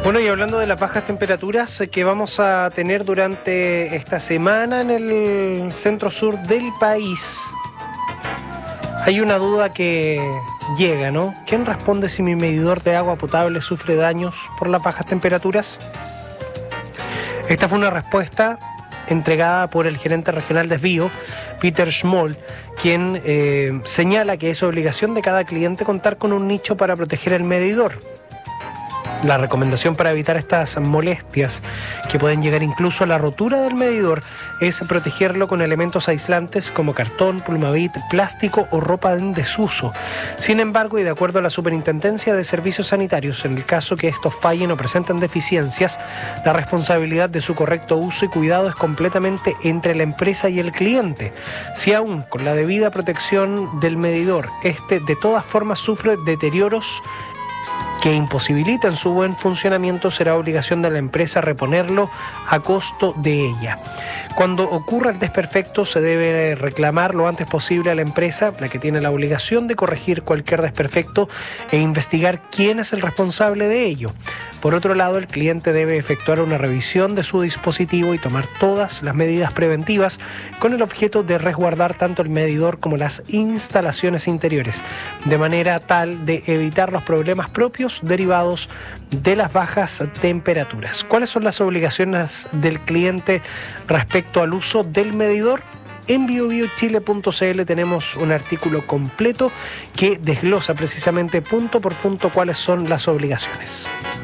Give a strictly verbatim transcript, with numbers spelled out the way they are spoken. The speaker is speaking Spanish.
Bueno, y hablando de las bajas temperaturas que vamos a tener durante esta semana en el centro sur del país, hay una duda que llega, ¿no? ¿Quién responde si mi medidor de agua potable sufre daños por las bajas temperaturas? Esta fue una respuesta entregada por el gerente regional de Desvío, Peter Schmoll, quien eh, señala que es obligación de cada cliente contar con un nicho para proteger el medidor. La recomendación para evitar estas molestias, que pueden llegar incluso a la rotura del medidor, es protegerlo con elementos aislantes como cartón, plumavit, plástico o ropa en desuso. Sin embargo, y de acuerdo a la Superintendencia de Servicios Sanitarios, en el caso que estos fallen o presenten deficiencias, la responsabilidad de su correcto uso y cuidado es completamente entre la empresa y el cliente. Si aún con la debida protección del medidor, este de todas formas sufre deterioros que imposibilitan su buen funcionamiento, será obligación de la empresa reponerlo a costo de ella. Cuando ocurra el desperfecto, se debe reclamar lo antes posible a la empresa, la que tiene la obligación de corregir cualquier desperfecto e investigar quién es el responsable de ello. Por otro lado, el cliente debe efectuar una revisión de su dispositivo y tomar todas las medidas preventivas con el objeto de resguardar tanto el medidor como las instalaciones interiores, de manera tal de evitar los problemas propios derivados de las bajas temperaturas. ¿Cuáles son las obligaciones del cliente respecto al uso del medidor? En bio bio chile punto c l tenemos un artículo completo que desglosa precisamente punto por punto cuáles son las obligaciones.